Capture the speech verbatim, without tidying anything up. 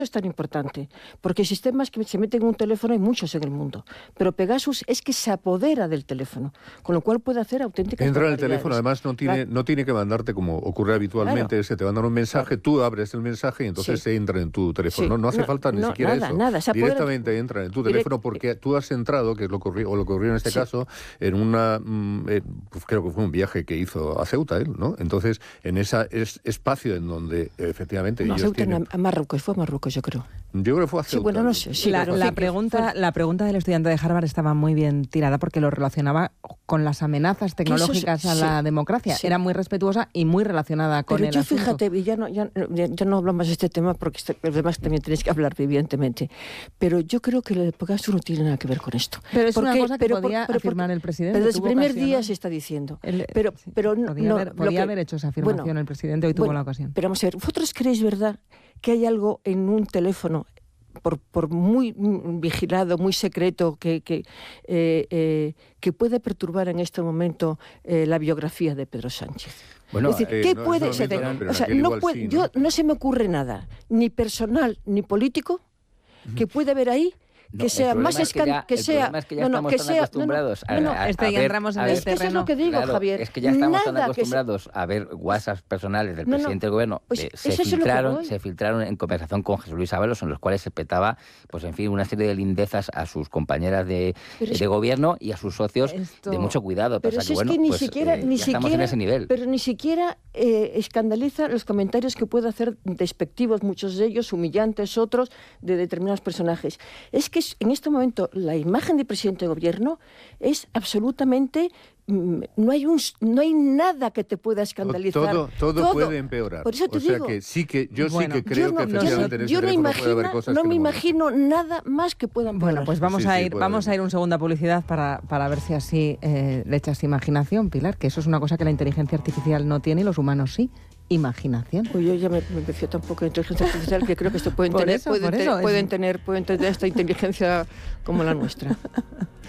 es tan importante, porque sistemas que se meten en un teléfono hay muchos en el mundo, pero Pegasus es que se apodera del teléfono, con lo cual puede hacer auténticas Entra en el barbaridades. teléfono, además no tiene, Claro. no tiene que mandarte como ocurre habitualmente, Claro. se te mandan un mensaje, Claro. tú abres el mensaje y entonces Sí. se entra en tu teléfono. Sí. No, no hace No, falta ni no, siquiera nada, eso. nada, se apodera- Directamente entra en tu Direct- teléfono porque tú has entrado, que es lo que ocurrió, o lo que ocurrió en este Sí. caso, en una, mm, eh, pues creo que fue un viaje que hizo a Ceuta él, ¿no? Entonces, en ese es, espacio en donde efectivamente No, ellos Ceuta, tienen... a Marruecos, fue a Marruecos, yo creo. Yo creo que fue a Sí, Ceuta. bueno, no sé. Sí, la, fue- la sí, pregunta, fue- la pregunta del estudiante de Harvard estaba muy bien tirada porque lo relacionaba con las amenazas tecnológicas a sí, la democracia. sí. Era muy respetuosa y muy relacionada con Pero el yo asunto. fíjate, y ya no, ya, ya- ya no hablamos de este tema porque este- además también tenéis que hablar, evidentemente. Pero yo creo que el Pegasus no tiene nada que ver con esto. Pero es ¿Por una qué? cosa que Pero por- podía pero por- afirmar el presidente. Pero desde el tuvo primer ocasión, día ¿no? se está diciendo. Él- pero, sí, pero no, podía no, haber, lo podía que- haber hecho esa afirmación bueno, el presidente, hoy tuvo bueno, la ocasión. Pero vamos a ver, ¿vosotros creéis, verdad, que hay algo en un teléfono, por, por muy mm, vigilado, muy secreto, que, que, eh, eh, que puede perturbar en este momento eh, la biografía de Pedro Sánchez? Bueno, es decir, eh, ¿qué no, puede no, ser? no, no, pero O sea, en aquel no igual puede, sí, ¿no? yo no se me ocurre nada, ni personal ni político, que puede haber ahí que No, sea el más problema es que escan- ya- que el sea problema es que ya no, no, estamos que tan sea- no, no, acostumbrados a- no, no, a- Este, a ya ver- entramos en a el ver- es que eso es terreno. lo que digo, Claro, Javier. es que ya estamos tan Nada que se- acostumbrados a ver WhatsApps personales del No, no, presidente del gobierno. pues eh, es se eso es lo que filtraron, voy. se filtraron en conversación con Jesús Luis Ábalos, en los cuales se petaba, pues en fin, una serie de lindezas a sus compañeras de, Pero es- de gobierno y a sus socios Esto- de mucho cuidado. Pero Pasa si que, es bueno, que ni pues, siquiera, eh, ni ya estamos siquiera, en ese nivel. pero ni siquiera eh, escandaliza los comentarios que puede hacer despectivos, muchos de ellos humillantes, otros de determinados personajes. Es que es- en este momento la imagen de presidente de gobierno es absolutamente mm, no hay un no hay nada que te pueda escandalizar. Todo, todo, puede empeorar. Por eso te o sea digo, que sí que yo Bueno, sí que creo yo no, que yo no- efectivamente en ese yo no teléfono puede haber imagino, cosas no que me hemos visto. imagino nada más que puedan Bueno, pues vamos Sí, a sí, ir, puede vamos haber. a ir un segundo a publicidad para, para ver si así eh, le echas imaginación, Pilar, que eso es una cosa que la inteligencia artificial no tiene y los humanos sí. Imaginación. Pues yo ya me, me empecé tampoco de inteligencia artificial, que creo que esto pueden Por tener, eso, pueden, por te- eso, es- pueden tener, pueden tener esta inteligencia como la nuestra.